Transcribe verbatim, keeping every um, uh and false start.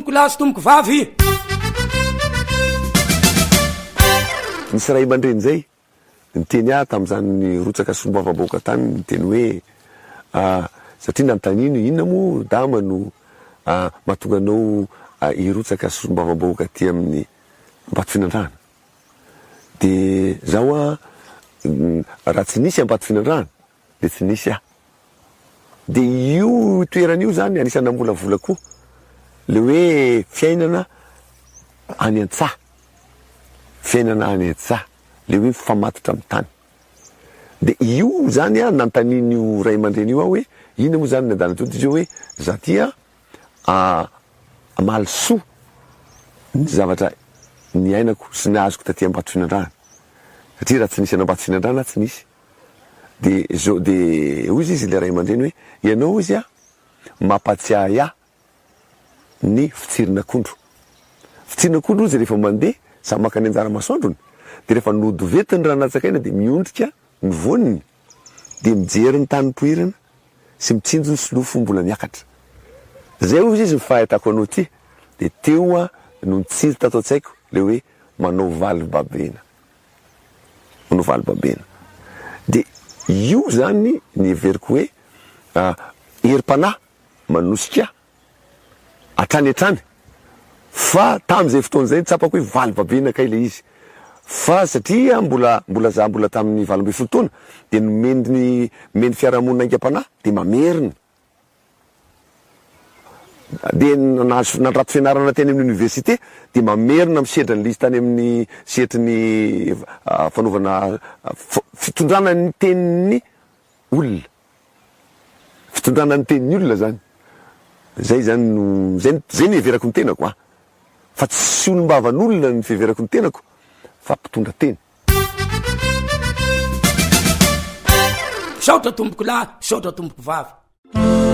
tomboko lahy sy tomboko vavy. Nisy ray aman-dreny zay niteny ahy tamin'izany rotsaka sombavaboaka tany niteny hoe ah, satria nanontaniano inona moa dama no ah, mahatonga anao ah, hirotsaka sombavaboaka ty amin'ny Ambato-Fianarana. De zaho a mm, raha tsy nisy Ambato-Fianarana de tsy nisy aho. De io toeran'io zany anisany nambolavola koa le hoe fiainana any an-tsaha, fiainana any an-tsaha, le hoe famatotra amin'ny tany. De io zany a nanontanian'io ray aman-dreny io aho hoe ina moa zany nadana to, de zio hoe za tia a mahalosoa ny zavatra ny ainako sy ny azoko taty Ambato-Fianarana, satria raha tsy nisy an'Ambato-Fianarana tsy nisy. De zo de hoy izy le ray aman-dreny hoe ianao izy a mampatsiahy ahy ny fitsirin'akondro. Fitsirin'akondro izy rehefa mandeha samy maka ny anjara masoandrony, de rehefa nody vety ny ranatsakaina de miondrika ny voniny de mijery ny tany poirana sy mitsinjo ny silofo mbola miakatra. Zay hoy izy fahitako anao ty, de teo a no nitsinjo tato an-tsaiko le hoe manao valibabena, manao valibabena. De io zany ny everiko hoe uh, herim-panahy manosika atrany atrany, fa tamin'izay fotoan'izay tsapako hoe valibabena kay le izy, fa satria mbola mbola za mbola tamin'ny valo ambin'ny folo taona de nomeny meny fiarahamonina aingam-panahy de mamerina. De nahazo nandrato fianarana teny amin'ny université de mamerina misedra ny lisy tany amin'ny setry ny uh, fanaovana uh, fitondrana ny tenin'ny olona, fitondrana ny tenin'ny olona zany. Zay zany no zay, zay ny everako ny tenako a, fa tsy olombavan'olona ny fiheverako ny tenako fa mpitondra teny. Saotra tomboko lahy, saotra tomboko vavy.